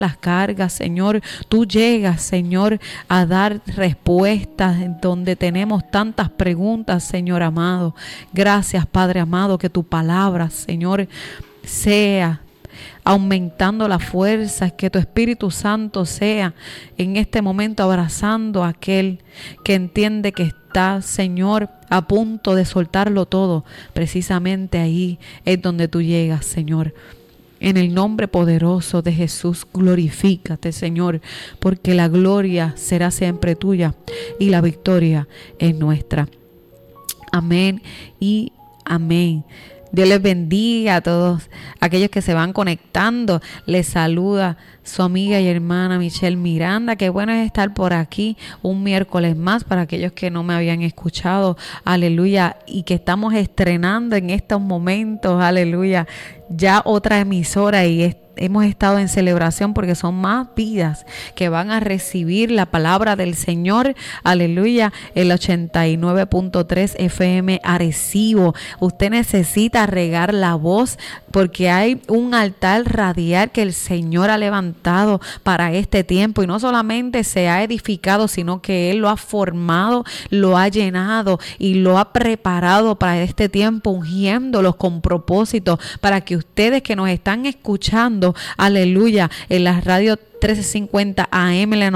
las cargas, Señor. Tú llegas, Señor, a dar respuestas en donde tenemos tantas preguntas, Señor amado. Gracias, Padre amado, que tu palabra, Señor, sea aumentando las fuerzas, que tu Espíritu Santo sea en este momento abrazando a aquel que entiende que está, Señor, a punto de soltarlo todo. Precisamente ahí es donde tú llegas, Señor. En el nombre poderoso de Jesús, glorifícate, Señor, porque la gloria será siempre tuya y la victoria es nuestra. Amén y amén. Dios les bendiga a todos aquellos que se van conectando. Les saluda su amiga y hermana Michelle Miranda. Qué bueno es estar por aquí un miércoles más para aquellos que no me habían escuchado. Aleluya. Y que estamos estrenando en estos momentos. Aleluya. Ya otra emisora y hemos estado en celebración porque son más vidas que van a recibir la palabra del Señor. Aleluya. El 89.3 FM Arecibo. Usted necesita regar la voz porque hay un altar radial que el Señor ha levantado para este tiempo, y no solamente se ha edificado, sino que Él lo ha formado, lo ha llenado y lo ha preparado para este tiempo, ungiéndolos con propósito para que ustedes que nos están escuchando, aleluya, en la radio 1350 AM, la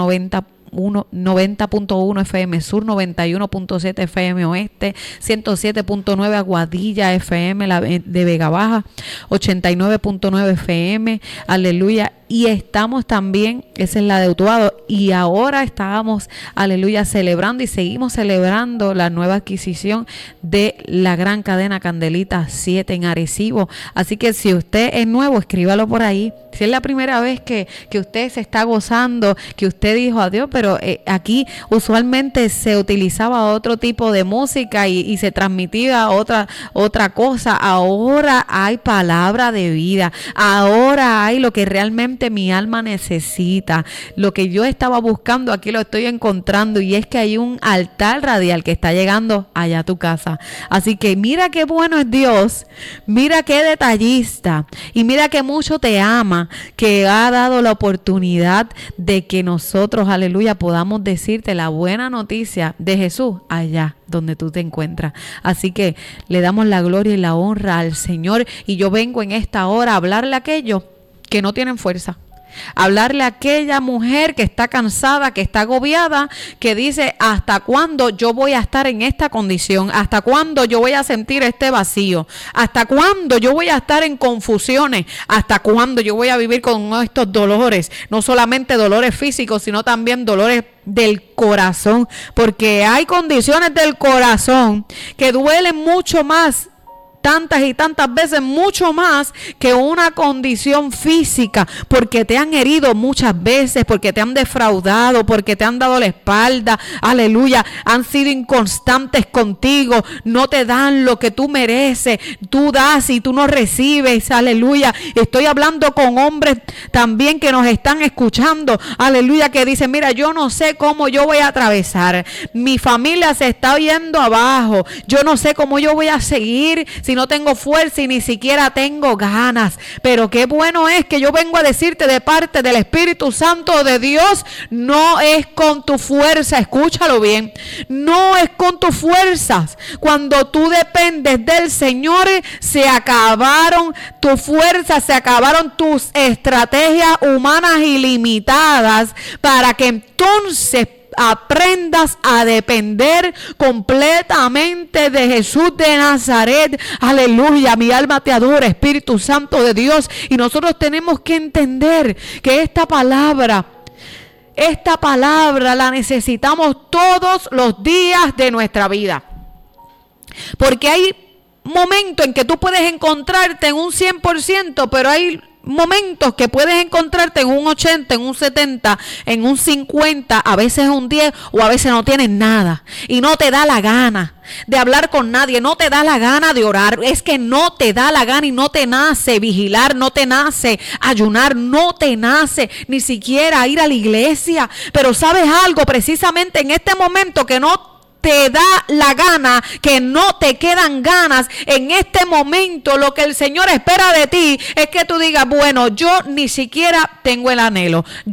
90.1 FM Sur, 91.7 FM Oeste, 107.9 Aguadilla FM de Vega Baja, 89.9 FM, aleluya. Y estamos también, esa es la de Utuado, y ahora estábamos, aleluya, celebrando y seguimos celebrando la nueva adquisición de la gran cadena Candelita 7 en Arecibo. Así que si usted es nuevo, escríbalo por ahí. Si es la primera vez que usted se está gozando, que usted dijo adiós, pero aquí usualmente se utilizaba otro tipo de música y se transmitía otra cosa. Ahora hay palabra de vida, ahora hay lo que realmente mi alma necesita, lo que yo estaba buscando, aquí lo estoy encontrando, y es que hay un altar radial que está llegando allá a tu casa. Así que mira qué bueno es Dios, mira qué detallista, y mira que mucho te ama, que ha dado la oportunidad de que nosotros, aleluya, podamos decirte la buena noticia de Jesús allá donde tú te encuentras. Así que le damos la gloria y la honra al Señor, y yo vengo en esta hora a hablarle a aquellos que no tienen fuerza. Hablarle a aquella mujer que está cansada, que está agobiada, que dice: ¿hasta cuándo yo voy a estar en esta condición? ¿Hasta cuándo yo voy a sentir este vacío? ¿Hasta cuándo yo voy a estar en confusiones? ¿Hasta cuándo yo voy a vivir con estos dolores? No solamente dolores físicos, sino también dolores del corazón, porque hay condiciones del corazón que duelen mucho más, tantas y tantas veces, mucho más que una condición física, porque te han herido muchas veces, porque te han defraudado, porque te han dado la espalda, aleluya, han sido inconstantes contigo, no te dan lo que tú mereces, tú das y tú no recibes, aleluya. Estoy hablando con hombres también que nos están escuchando, aleluya, que dicen: mira, yo no sé cómo yo voy a atravesar, mi familia se está yendo abajo, yo no sé cómo yo voy a seguir si no tengo fuerza y ni siquiera tengo ganas. Pero qué bueno es que yo vengo a decirte de parte del Espíritu Santo de Dios: no es con tu fuerza, escúchalo bien, no es con tus fuerzas. Cuando tú dependes del Señor, se acabaron tus fuerzas, se acabaron tus estrategias humanas ilimitadas, para que entonces aprendas a depender completamente de Jesús de Nazaret. Aleluya, mi alma te adora, Espíritu Santo de Dios. Y nosotros tenemos que entender que esta palabra la necesitamos todos los días de nuestra vida, porque hay momentos en que tú puedes encontrarte en un 100%, pero hay momentos que puedes encontrarte en un 80, en un 70, en un 50, a veces un 10, o a veces no tienes nada y no te da la gana de hablar con nadie, no te da la gana de orar, es que no te da la gana y no te nace vigilar, no te nace ayunar, no te nace ni siquiera ir a la iglesia. Pero ¿sabes algo? Precisamente en este momento que no te da la gana, que no te quedan ganas en este momento, lo que el Señor espera de ti es que tú digas, bueno, yo ni siquiera tengo el anhelo,